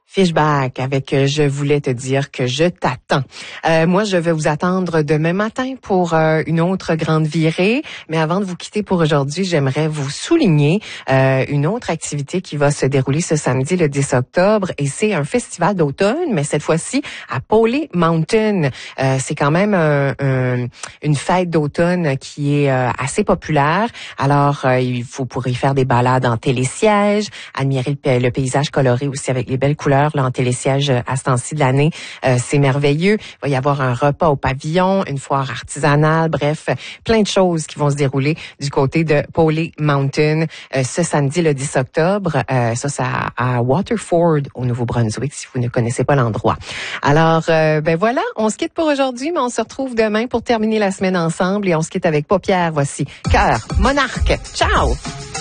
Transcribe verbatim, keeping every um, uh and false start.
Fishback avec euh, Je voulais te dire que je t'attends. Euh, moi, je vais vous attendre demain matin pour euh, une autre grande virée. Mais avant de vous quitter pour aujourd'hui, j'aimerais vous souligner euh, une autre activité qui va se dérouler ce samedi, le dix octobre. Et c'est un festival d'automne, mais cette fois-ci à Pawley Mountain. Euh, c'est quand même un, un, une fête d'automne qui est euh, assez populaire. Alors, euh, il faut pour y faire des balades en télésiège, admirer le, le paysage coloré aussi avec les belles couleurs là, en télésiège à ce temps-ci de l'année. Euh, c'est merveilleux. Il va y avoir un repas au pavillon, une foire artisanale, bref, plein de choses qui vont se dérouler du côté de Pawley Mountain euh, ce samedi le dix octobre. Euh, ça, c'est à, à Waterford, au Nouveau-Brunswick, si vous ne connaissez pas l'endroit. Alors, euh, ben voilà, on se quitte pour aujourd'hui, mais on se retrouve demain pour terminer la semaine ensemble et on se quitte avec Paupières. Voici Cœur Monarque. Ciao!